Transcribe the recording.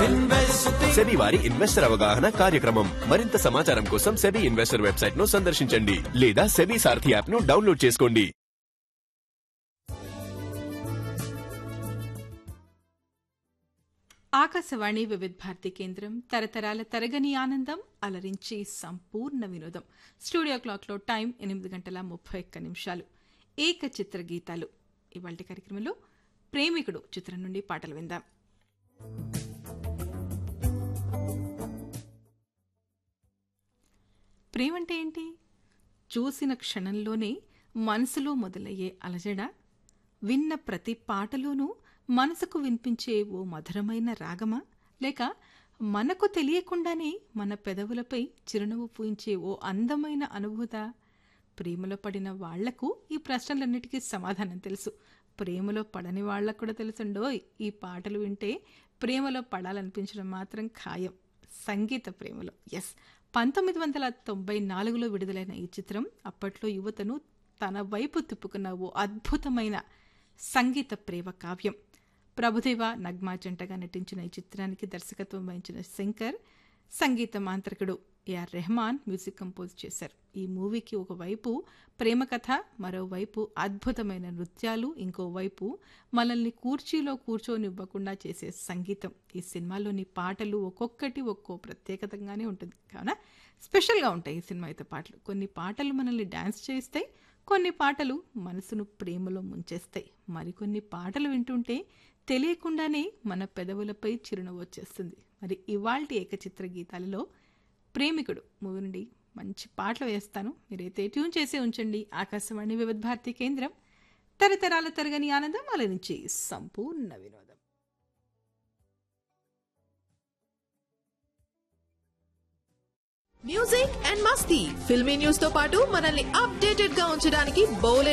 SEBI వారి investor అవగాహన కార్యక్రమం. మరింత సమాచారం కోసం సెబీ ఇన్వెస్టర్ వెబ్సైట్ ను సందర్శించండి లేదా సెబీ సారథి యాప్ ను డౌన్లోడ్ చేసుకోండి. ఆకాశవాణి వివిధ భారతి కేంద్రం, తరతరాల తరగని ఆనందం, అలరించి సంపూర్ణ వినోదం. స్టూడియో క్లాక్లో టైం 8:31. ఏక చిత్ర గీతాలు. ఇవాళ కార్యక్రమంలో ప్రేమికుడు చిత్రం నుండి పాటలు విందాం. ప్రేమంటే ఏంటి? చూసిన క్షణంలోనే మనసులో మొదలయ్యే అలజడ, విన్న ప్రతి పాటలోనూ మనసుకు వినిపించే ఓ మధురమైన రాగమా, లేక మనకు తెలియకుండానే మన పెదవులపై చిరునవ్వు పూయించే ఓ అందమైన అనుభూత? ప్రేమలో పడిన వాళ్లకు ఈ ప్రశ్నలన్నిటికీ సమాధానం తెలుసు. ప్రేమలో పడని వాళ్లకు కూడా తెలుసుండోయ్. ఈ పాటలు వింటే ప్రేమలో పడాలనిపించడం మాత్రం ఖాయం. సంగీత ప్రేమలో. ఎస్, 1994లో విడుదలైన ఈ చిత్రం అప్పట్లో యువతను తన వైపు తిప్పుకున్న ఓ అద్భుతమైన సంగీత ప్రేమ కావ్యం. ప్రభుదేవ, నగ్మా జంటగా నటించిన ఈ చిత్రానికి దర్శకత్వం వహించిన శంకర్, సంగీత మాంత్రికుడు ఏఆర్ రెహమాన్ మ్యూజిక్ కంపోజ్ చేశారు. ఈ మూవీకి ఒకవైపు ప్రేమ కథ, మరోవైపు అద్భుతమైన నృత్యాలు, ఇంకోవైపు మనల్ని కుర్చీలో కూర్చోనివ్వకుండా చేసే సంగీతం. ఈ సినిమాలోని పాటలు ఒక్కొక్కటి ఒక్కో ప్రత్యేకతంగానే ఉంటుంది, కావున స్పెషల్గా ఉంటాయి ఈ సినిమా అయితే పాటలు. కొన్ని పాటలు మనల్ని డాన్స్ చేస్తాయి, కొన్ని పాటలు మనసును ప్రేమలో ముంచేస్తాయి, మరికొన్ని పాటలు వింటుంటే తెలియకుండానే మన పెదవులపై చిరునవ్వు వచ్చేస్తుంది. మరి ఇవాల్టి ఏకచిత్ర గీతాలలో ప్రేమికుడు మూవీ నుండి మంచి పాటలు వేస్తాను. మీరైతే ట్యూన్ చేసే ఉంచండి. ఆకాశవాణి వివిధ భారతి కేంద్రం, తరతరాల తరగని ఆనందం, అలరించి సంపూర్ణ వినోదం. Music and Masti, filmy news తో పాటు మనల్ని అప్డేటెడ్ గా ఉంచడానికి బౌలెట్